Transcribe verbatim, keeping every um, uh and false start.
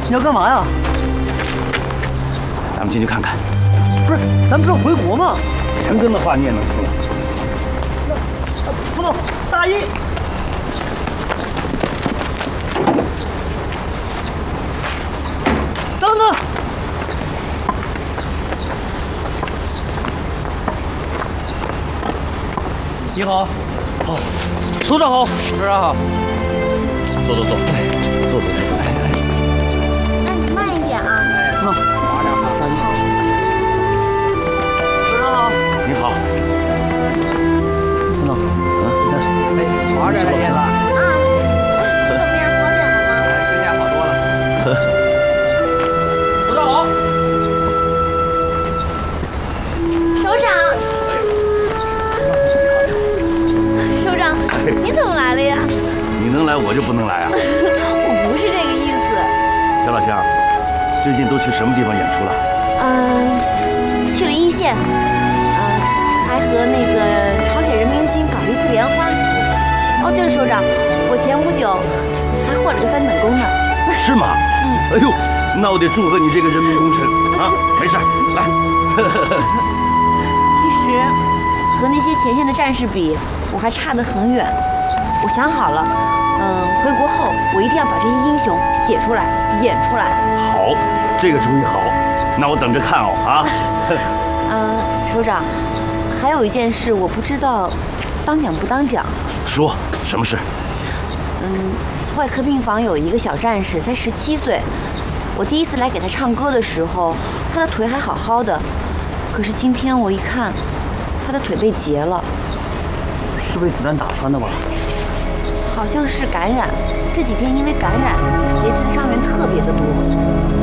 你要干嘛呀？ 咱们进去看看。 不是，咱不是要回国吗？ 陈根的话你也能听啊？ 不动，大一。等等。你好。好。首长好。首长好。 坐坐坐，坐坐坐。 哎，你慢一点啊。 那，大一。首长好。 你好。 等等。嗯，哎， 玩点了叶子。 啊，怎么样？好点了吗？ 哎，今天好多了。 首长好。 首长。首长，你怎么来了呀？ 你能来，我就不能来啊！ 我不是这个意思。 小老乡，最近都去什么地方演出了？ 嗯，去了一线，嗯，还和那个朝鲜人民军搞了一次联欢。哦，对了，首长，我前不久还获了个三等功呢。 是吗？哎呦，那我得祝贺你这个人民功臣啊！没事，来。 其实和那些前线的战士比，我还差得很远。我想好了，嗯，回国后我一定要把这些英雄写出来、演出来。 好，这个主意好，那我等着看哦啊。 嗯，首长，还有一件事我不知道当讲不当讲。 说什么事？ 嗯，外科病房有一个小战士，才十七岁。我第一次来给他唱歌的时候，他的腿还好好的，可是今天我一看，他的腿被截了。 是被子弹打穿的吧？ 好像是感染，这几天因为感染截肢的伤员特